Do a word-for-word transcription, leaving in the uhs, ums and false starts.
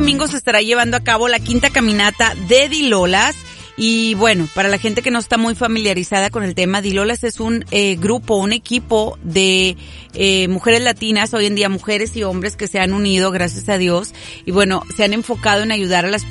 domingo se estará llevando a cabo la quinta caminata de Dilolas. Y bueno, para la gente que no está muy familiarizada con el tema, Dilolas es un eh, grupo, un equipo de eh, mujeres latinas, hoy en día mujeres y hombres que se han unido, gracias a Dios, y bueno, se han enfocado en ayudar a las